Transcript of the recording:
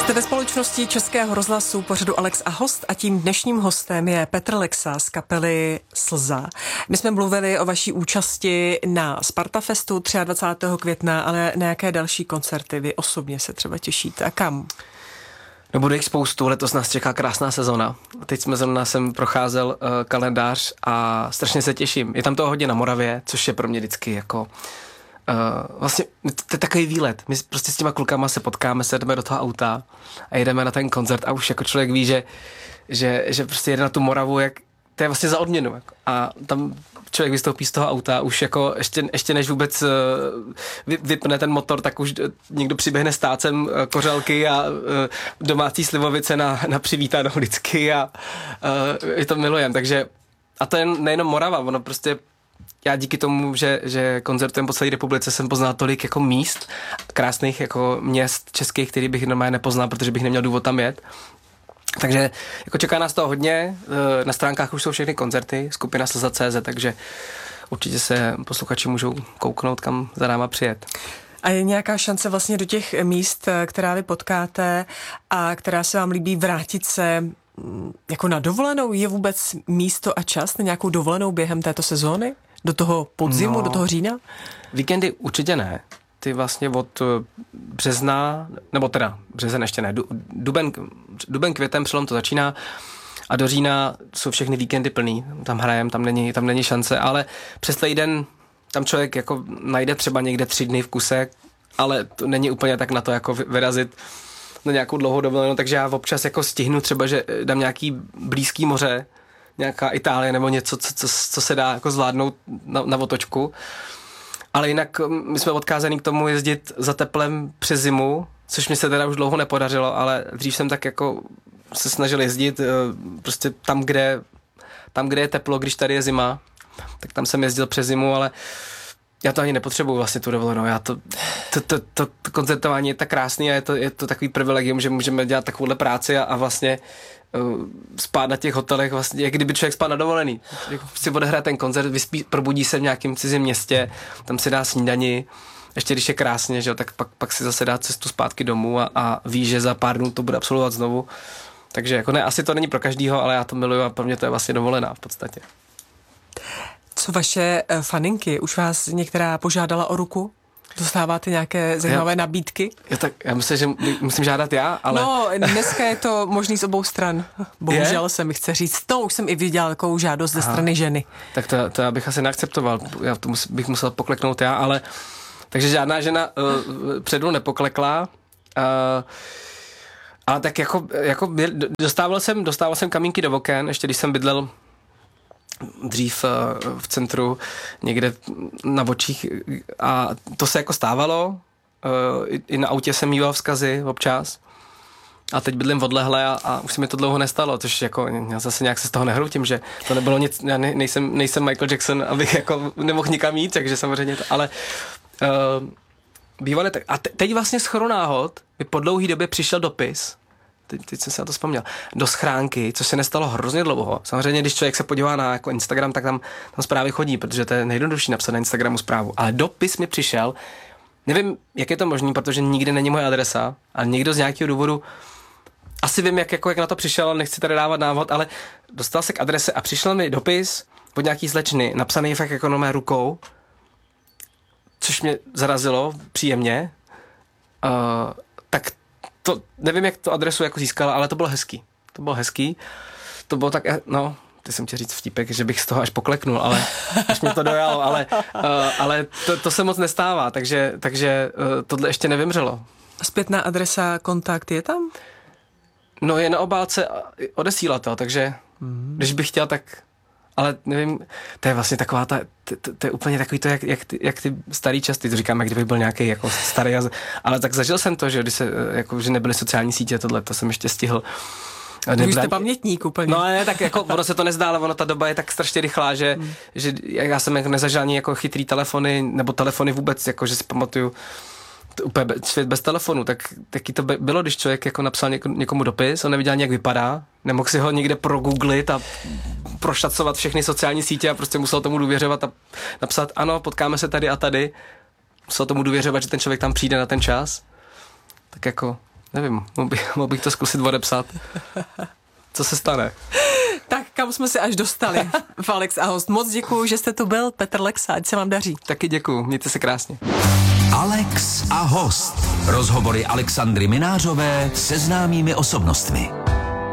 Jste ve společnosti Českého rozhlasu pořadu Alex a host a tím dnešním hostem je Petr Lexa z kapely Slza. My jsme mluvili o vaší účasti na Spartafestu 23. května, ale na jaké další koncerty vy osobně se třeba těšíte a kam? No bude jich spoustu, letos nás čeká krásná sezona. Teď jsem procházel kalendář a strašně se těším. Je tam toho hodně na Moravě, což je pro mě vždycky jako... vlastně to je takový výlet. My prostě s těma klukama se potkáme, sedeme do toho auta a jedeme na ten koncert a už jako člověk ví, že prostě jede na tu Moravu, jak to je vlastně za odměnu. Jako. A tam člověk vystoupí z toho auta, už jako ještě než vůbec vypne ten motor, tak už někdo přiběhne s tácem kořalky a domácí slivovice na přivítanou vždycky a je to milujem. Takže a to je nejenom Morava, ono prostě já díky tomu, že koncertujem po celé republice, jsem poznal tolik jako míst, krásných jako měst českých, který bych normálně nepoznal, protože bych neměl důvod tam jet. Takže jako čeká nás toho hodně, na stránkách už jsou všechny koncerty, skupina Slza.cz, takže určitě se posluchači můžou kouknout, kam za náma přijet. A je nějaká šance vlastně do těch míst, která vy potkáte a která se vám líbí, vrátit se jako na dovolenou? Je vůbec místo a čas na nějakou dovolenou během této sezóny? Do toho podzimu, do toho října? Víkendy určitě ne. Ty vlastně od března, nebo teda březen ještě ne, duben, květem, přelom to začíná a do října jsou všechny víkendy plný. Tam hrajem, tam není šance, ale přes týden tam člověk jako najde třeba někde 3 dny v kuse, ale to není úplně tak na to jako vyrazit na nějakou dlouhou dovolenou, takže já občas jako stihnu třeba, že dám nějaký blízký moře, nějaká Itálie nebo něco, co se dá jako zvládnout na otočku. Ale jinak my jsme odkázaní k tomu jezdit za teplem přes zimu, což mi se teda už dlouho nepodařilo, ale dřív jsem tak jako se snažil jezdit prostě tam, kde je teplo, když tady je zima, tak tam jsem jezdil přes zimu, ale já to ani nepotřebuju vlastně tu dovolenou. To koncertování je tak krásný a je to takový privilegium, že můžeme dělat takovouhle práci a vlastně spát na těch hotelech, vlastně, jak kdyby člověk spát na dovolený. Si odehraje ten koncert, probudí se v nějakém cizím městě, tam si dá snídani, ještě když je krásně, že, tak pak si zase dá cestu zpátky domů a ví, že za pár dnů to bude absolvovat znovu. Takže jako ne, asi to není pro každýho, ale já to miluju a pro mě to je vlastně dovolená v podstatě. Co vaše faninky? Už vás některá požádala o ruku? Dostáváte nějaké zajímavé nabídky? Já myslím, že musím žádat já, ale... No, dneska je to možný z obou stran. Bohužel se mi chce říct. To už jsem i viděl takovou žádost ze strany ženy. Tak to já bych asi neakceptoval. Já to bych musel pokleknout já, ale... Takže žádná žena předu nepoklekla. Ale tak jako dostával jsem kamínky do oken, ještě když jsem bydlel dřív v centru, někde na Vočích a to se jako stávalo. I na autě jsem mýval vzkazy občas a teď bydlím odlehle a už se mi to dlouho nestalo, což jako já zase nějak se z toho nehrutím, že to nebylo nic, já nejsem Michael Jackson, abych jako nemohl nikam jít, takže samozřejmě to, ale bývaly tak. A teď vlastně shodou náhod mi po dlouhý době přišel dopis, teď jsem si na to vzpomněl, do schránky, což se nestalo hrozně dlouho. Samozřejmě, když člověk se podívá na jako Instagram, tak tam zprávy chodí, protože to je nejjednodušší napsat na Instagramu zprávu. Ale dopis mi přišel, nevím, jak je to možné, protože nikde není moje adresa, ale někdo z nějakého důvodu, asi vím, jak na to přišel, nechci tady dávat návod, ale dostal se k adrese a přišel mi dopis od nějaký slečny, napsaný fakt jako mé rukou, což mě zarazilo příjemně. Tak to, nevím, jak tu adresu jako získala, ale to bylo hezký. To bylo tak, no, ty jsem chtěl říct vtípek, že bych z toho až pokleknul, ale až mě to dojalo, ale to se moc nestává, takže tohle ještě nevymřelo. Zpětná adresa, kontakt je tam? No je na obálce odesílat to, takže když bych chtěl, tak... Ale nevím, to je vlastně taková to je úplně takový to, jak ty starý čas, ty to říkám, jak kdybych byl nějaký jako starý, ale tak zažil jsem to, že když že nebyly sociální sítě, tohle, to jsem ještě stihl. Vy jste pamětník úplně. No ne, tak jako ono se to nezdá, ale ono ta doba je tak strašně rychlá, že já jsem jako nezažil ani jako chytrý telefony, nebo telefony vůbec, jako že si pamatuju, úplně svět bez telefonu, tak taky to bylo, když člověk jako napsal někomu dopis, on neviděl ani, jak vypadá, nemohl si ho někde progooglit a prošacovat všechny sociální sítě a prostě musel tomu důvěřovat a napsat, ano, potkáme se tady a tady, musel tomu důvěřovat, že ten člověk tam přijde na ten čas, tak jako Nevím, mohl bych to zkusit odepsat. Co se stane? Tak kam jsme se až dostali v Alex a host. Moc děkuju, že jste tu byl, Petr Lexa, ať se vám daří. Taky děkuju, mějte se krásně. Alex a host. Rozhovory Alexandry Minářové se známými osobnostmi.